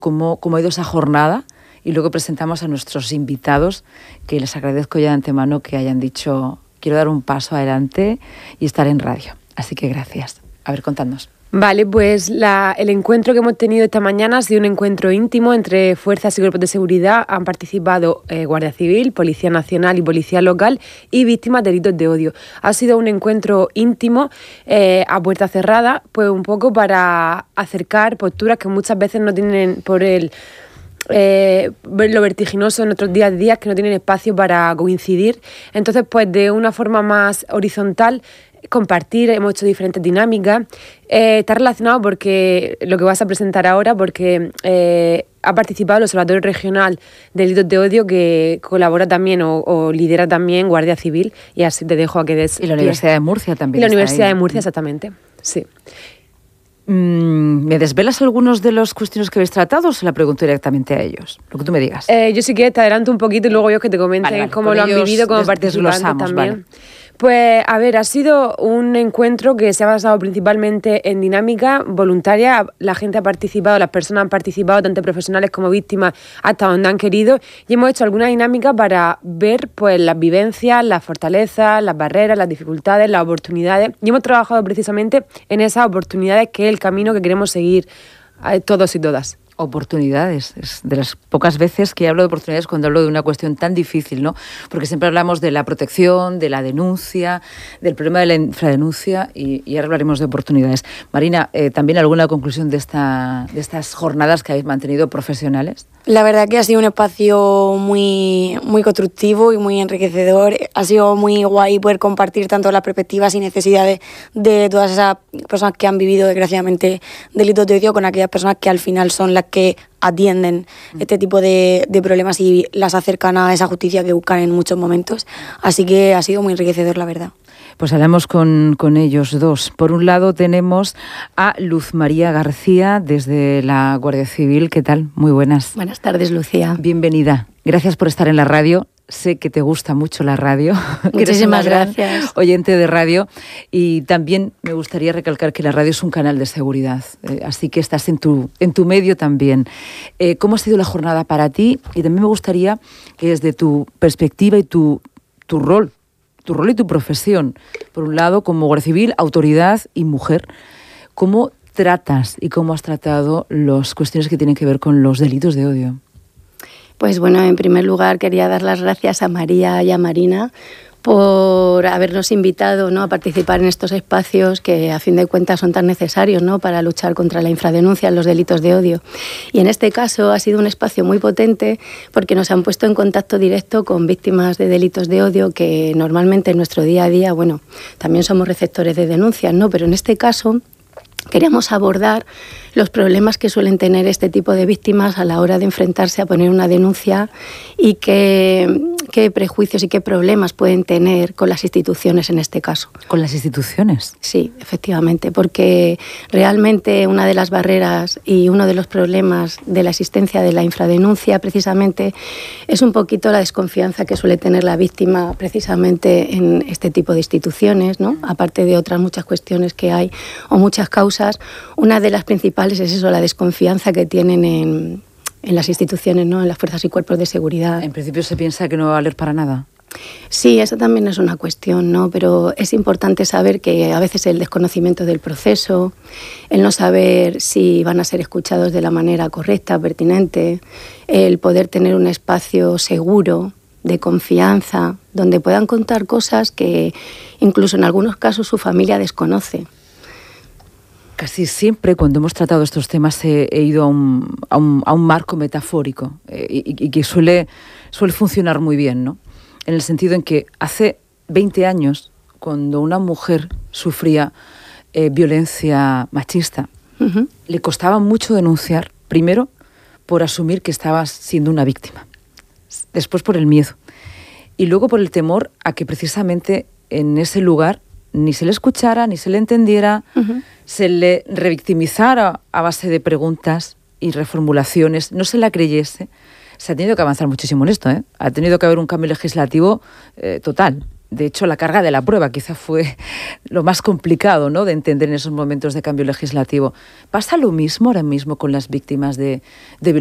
cómo ha ido esa jornada y luego presentamos a nuestros invitados, que les agradezco ya de antemano que hayan dicho quiero dar un paso adelante y estar en radio. Así que gracias. A ver, contadnos. Vale, pues el encuentro que hemos tenido esta mañana ha sido un encuentro íntimo entre fuerzas y cuerpos de seguridad. Han participado Guardia Civil, Policía Nacional y Policía Local y víctimas de delitos de odio. Ha sido un encuentro íntimo a puerta cerrada, pues un poco para acercar posturas que muchas veces no tienen por lo vertiginoso en nuestros días a día, que no tienen espacio para coincidir. Entonces, pues de una forma más horizontal, compartir, hemos hecho diferentes dinámicas. Está relacionado porque lo que vas a presentar ahora, porque ha participado el Observatorio Regional de Delitos de Odio, que colabora también o lidera también Guardia Civil, y así te dejo a que des... Y la Universidad de Murcia también. Y la Universidad de Murcia, exactamente, sí. ¿Me desvelas algunos de los cuestiones que habéis tratado o se la pregunto directamente a ellos? Lo que tú me digas. Yo sí que te adelanto un poquito y luego ellos que te comenten cómo lo han vivido como participantes también. Vale. Pues, a ver, ha sido un encuentro que se ha basado principalmente en dinámica voluntaria. La gente ha participado, las personas han participado, tanto profesionales como víctimas, hasta donde han querido. Y hemos hecho alguna dinámica para ver pues las vivencias, las fortalezas, las barreras, las dificultades, las oportunidades. Y hemos trabajado precisamente en esas oportunidades, que es el camino que queremos seguir todos y todas. Oportunidades, es de las pocas veces que hablo de oportunidades cuando hablo de una cuestión tan difícil, ¿no? Porque siempre hablamos de la protección, de la denuncia, del problema de la infradenuncia y ahora hablaremos de oportunidades. Marina, ¿también alguna conclusión de estas jornadas que habéis mantenido profesionales? La verdad que ha sido un espacio muy, muy constructivo y muy enriquecedor. Ha sido muy guay poder compartir tanto las perspectivas y necesidades de todas esas personas que han vivido, desgraciadamente, delitos de odio, con aquellas personas que al final son las que atienden este tipo de problemas y las acercan a esa justicia que buscan en muchos momentos. Así que ha sido muy enriquecedor, la verdad. Pues hablamos con ellos dos. Por un lado tenemos a Luz María García desde la Guardia Civil. ¿Qué tal? Muy buenas. Buenas tardes, Lucía. Bienvenida. Gracias por estar en la radio. Sé que te gusta mucho la radio. Muchísimas gracias. Oyente de radio. Y también me gustaría recalcar que la radio es un canal de seguridad. Así que estás en tu medio también. ¿Cómo ha sido la jornada para ti? Y también me gustaría que desde tu perspectiva y tu rol y tu profesión, por un lado, como Guardia Civil, autoridad y mujer, ¿cómo tratas y cómo has tratado las cuestiones que tienen que ver con los delitos de odio? Pues bueno, en primer lugar quería dar las gracias a María y a Marina por habernos invitado, ¿no?, a participar en estos espacios que a fin de cuentas son tan necesarios, ¿no?, para luchar contra la infradenuncia en los delitos de odio. Y en este caso ha sido un espacio muy potente porque nos han puesto en contacto directo con víctimas de delitos de odio que normalmente en nuestro día a día, bueno, también somos receptores de denuncias, ¿no?, pero en este caso queríamos abordar los problemas que suelen tener este tipo de víctimas a la hora de enfrentarse a poner una denuncia y qué prejuicios y qué problemas pueden tener con las instituciones en este caso. ¿Con las instituciones? Sí, efectivamente, porque realmente una de las barreras y uno de los problemas de la existencia de la infradenuncia precisamente es un poquito la desconfianza que suele tener la víctima precisamente en este tipo de instituciones, ¿no? Aparte de otras muchas cuestiones que hay o muchas causas, una de las principales es eso, la desconfianza que tienen en las instituciones, ¿no?, en las fuerzas y cuerpos de seguridad. En principio se piensa que no va a valer para nada. Sí, eso también es una cuestión, ¿no? Pero es importante saber que a veces el desconocimiento del proceso, el no saber si van a ser escuchados de la manera correcta, pertinente, el poder tener un espacio seguro, de confianza, donde puedan contar cosas que incluso en algunos casos su familia desconoce. Casi siempre cuando hemos tratado estos temas he ido a un marco metafórico y que suele funcionar muy bien, ¿no? En el sentido en que hace 20 años, cuando una mujer sufría violencia machista, le costaba mucho denunciar, primero por asumir que estaba siendo una víctima, después por el miedo y luego por el temor a que precisamente en ese lugar ni se le escuchara, ni se le entendiera, se le revictimizara a base de preguntas y reformulaciones, no se la creyese. Se ha tenido que avanzar muchísimo en esto, ¿eh? Ha tenido que haber un cambio legislativo total. de hecho, la carga de la prueba quizá fue lo más complicado, ¿no?, de entender en esos momentos de cambio legislativo. ¿Pasa lo mismo ahora mismo con las víctimas de